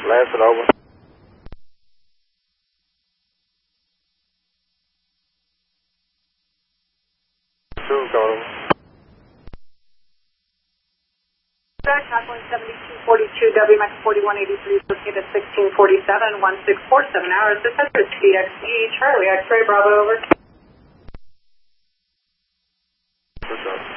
Lancet over. Two, going. Contact 7242 WMAX 4183 located at 1647 1647 hours. This is TXE Charlie X-ray Bravo over. What's up?